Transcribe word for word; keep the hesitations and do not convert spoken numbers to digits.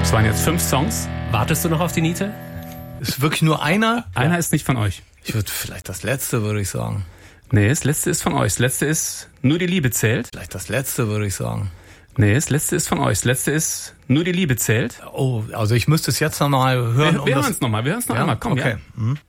Das waren jetzt fünf Songs. Wartest du noch auf die Niete? Ist wirklich nur einer? Einer Ja. ist nicht von euch. Ich würde vielleicht das letzte, würde ich sagen. Nee, das letzte ist von euch. Das letzte ist Nur die Liebe zählt. Vielleicht das letzte, würde ich sagen. Nee, das letzte ist von euch. Das letzte ist Nur die Liebe zählt. Oh, also ich müsste es jetzt nochmal hören. Wir, um wir das hören es nochmal. Wir hören es noch ja? einmal. Komm, okay. ja. Mhm.